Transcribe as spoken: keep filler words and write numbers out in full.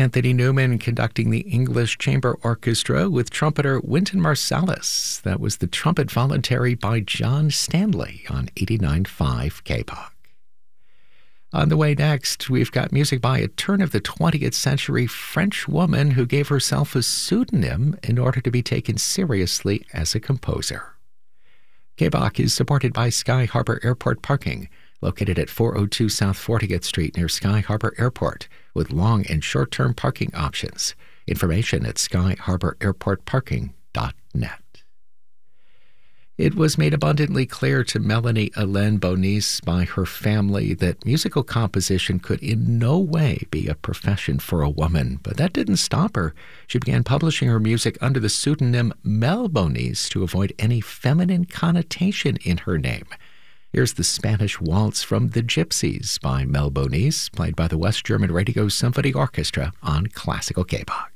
Anthony Newman conducting the English Chamber Orchestra with trumpeter Wynton Marsalis. That was the Trumpet Voluntary by John Stanley on eighty-nine point five K B O C. On the way next, we've got music by a turn of the twentieth century French woman who gave herself a pseudonym in order to be taken seriously as a composer. K B O C is supported by Sky Harbor Airport Parking, located at four oh two South fortieth Street near Sky Harbor Airport, with long and short-term parking options. Information at sky harbor airport parking dot net. It was made abundantly clear to Melanie Hélène Bonis by her family that musical composition could in no way be a profession for a woman, but that didn't stop her. She began publishing her music under the pseudonym Mel Bonis to avoid any feminine connotation in her name. Here's the Spanish Waltz from the Gypsies by Mel Bonis, played by the West German Radio Symphony Orchestra on Classical K B O C.